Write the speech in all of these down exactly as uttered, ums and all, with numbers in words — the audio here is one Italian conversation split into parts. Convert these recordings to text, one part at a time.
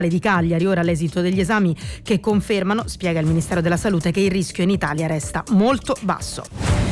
di Cagliari. Ora l'esito degli esami che confermano, spiega il Ministero della Salute, che il rischio in Italia resta molto basso.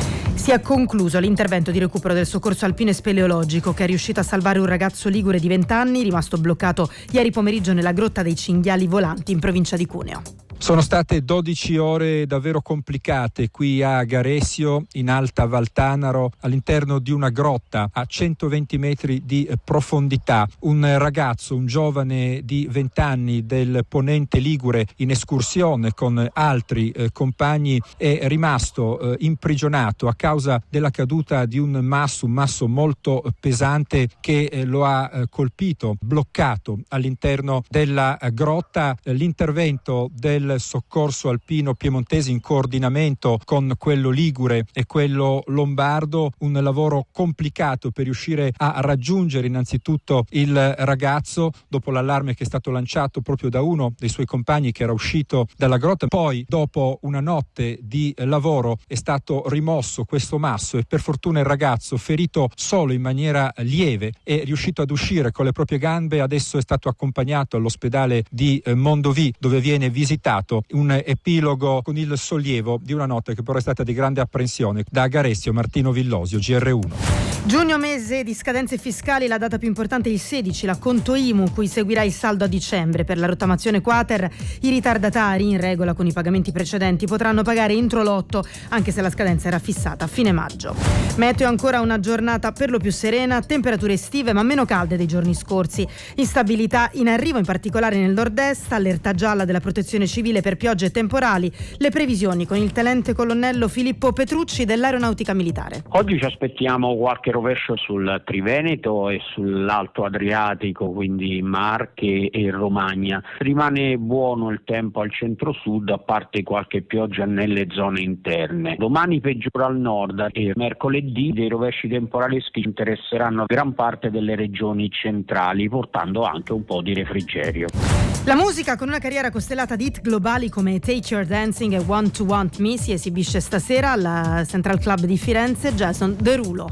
Si è concluso l'intervento di recupero del soccorso alpino e speleologico che è riuscito a salvare un ragazzo ligure di venti anni rimasto bloccato ieri pomeriggio nella grotta dei Cinghiali Volanti in provincia di Cuneo. Sono state dodici ore davvero complicate qui a Garesio, in Alta Valtanaro, all'interno di una grotta a centoventi metri di profondità. Un ragazzo, un giovane di venti anni del Ponente Ligure in escursione con altri eh, compagni è rimasto eh, imprigionato a causa della caduta di un masso, un masso molto pesante che eh, lo ha eh, colpito, bloccato all'interno della eh, grotta. L'intervento del soccorso alpino piemontese in coordinamento con quello ligure e quello lombardo, un lavoro complicato per riuscire a raggiungere innanzitutto il ragazzo dopo l'allarme che è stato lanciato proprio da uno dei suoi compagni che era uscito dalla grotta. Poi dopo una notte di lavoro è stato rimosso questo masso e per fortuna il ragazzo, ferito solo in maniera lieve, è riuscito ad uscire con le proprie gambe. Adesso è stato accompagnato all'ospedale di Mondovì dove viene visitato. Un epilogo con il sollievo di una notte che però è stata di grande apprensione. Da Garesio, Martino Villosio, G R uno. Giugno, mese di scadenze fiscali, la data più importante è il sedici, la conto I M U, cui seguirà il saldo a dicembre. Per la rottamazione quater, i ritardatari in regola con i pagamenti precedenti potranno pagare entro l'otto, anche se la scadenza era fissata a fine maggio. Meteo ancora una giornata per lo più serena, temperature estive ma meno calde dei giorni scorsi. Instabilità in arrivo, in particolare nel nord-est, allerta gialla della protezione civile per piogge e temporali. Le previsioni con il tenente colonnello Filippo Petrucci dell'Aeronautica Militare. Oggi ci aspettiamo qualche rovescio sul Triveneto e sull'Alto Adriatico, quindi Marche e Romagna. Rimane buono il tempo al centro-sud, a parte qualche pioggia nelle zone interne. Domani peggiora al nord e mercoledì dei rovesci temporaleschi interesseranno gran parte delle regioni centrali, portando anche un po' di refrigerio. La musica, con una carriera costellata di hit globali come Take Your Dancing e Want to Want Me, si esibisce stasera alla Central Club di Firenze Jason Derulo.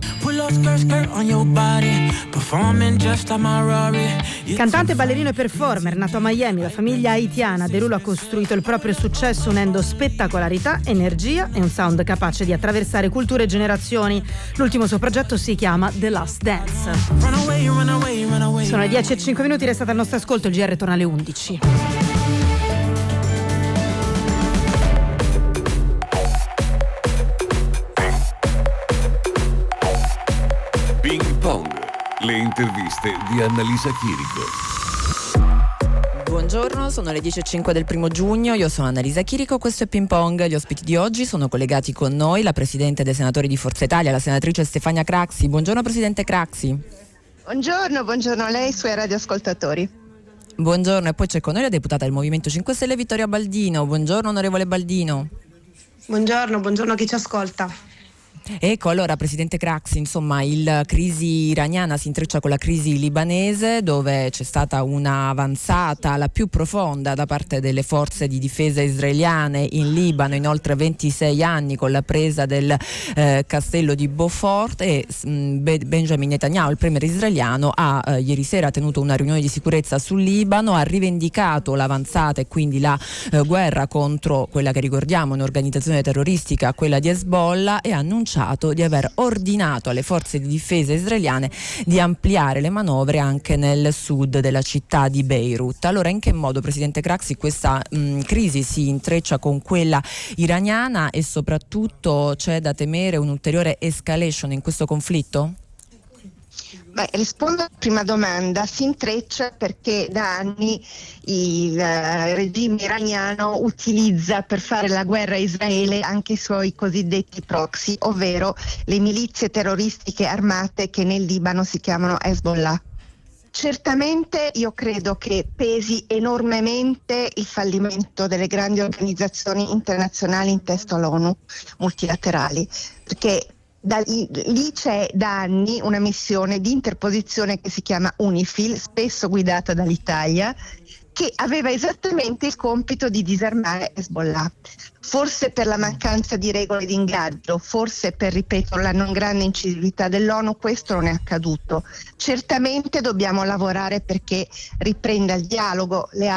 Cantante, ballerino e performer, nato a Miami da famiglia haitiana, Derulo ha costruito il proprio successo unendo spettacolarità, energia e un sound capace di attraversare culture e generazioni. L'ultimo suo progetto si chiama The Last Dance. Sono le dieci e cinque minuti, restate al nostro ascolto, il G R torna alle undici. Ping Pong, le interviste di Annalisa Chirico. Buongiorno, sono le dieci e cinque del primo giugno, io sono Annalisa Chirico, questo è Ping Pong. Gli ospiti di oggi sono collegati con noi la Presidente dei Senatori di Forza Italia, la senatrice Stefania Craxi. Buongiorno Presidente Craxi. Buongiorno, buongiorno a lei e ai suoi radioascoltatori. Buongiorno, e poi c'è con noi la deputata del Movimento cinque Stelle Vittoria Baldino. Buongiorno onorevole Baldino. Buongiorno, buongiorno a chi ci ascolta. Ecco, allora Presidente Craxi, insomma, la crisi iraniana si intreccia con la crisi libanese, dove c'è stata una avanzata, la più profonda, da parte delle forze di difesa israeliane in Libano in oltre ventisei anni, con la presa del eh, castello di Beaufort. E mh, Benjamin Netanyahu, il premier israeliano, ha eh, ieri sera tenuto una riunione di sicurezza sul Libano, ha rivendicato l'avanzata e quindi la eh, guerra contro quella che ricordiamo è un'organizzazione terroristica, quella di Hezbollah, e ha annunciato di aver ordinato alle forze di difesa israeliane di ampliare le manovre anche nel sud della città di Beirut. Allora, in che modo, Presidente Craxi, questa mh, crisi si intreccia con quella iraniana e soprattutto c'è da temere un'ulteriore escalation in questo conflitto? Beh, rispondo alla prima domanda. Si intreccia perché da anni il uh, regime iraniano utilizza per fare la guerra a Israele anche i suoi cosiddetti proxy, ovvero le milizie terroristiche armate che nel Libano si chiamano Hezbollah. Certamente io credo che pesi enormemente il fallimento delle grandi organizzazioni internazionali, in testa all'ONU, multilaterali, perché Da, lì c'è da anni una missione di interposizione che si chiama UNIFIL, spesso guidata dall'Italia, che aveva esattamente il compito di disarmare Hezbollah. Forse per la mancanza di regole di ingaggio, forse per, ripeto, la non grande incisività dell'ONU, questo non è accaduto. Certamente dobbiamo lavorare perché riprenda il dialogo. Le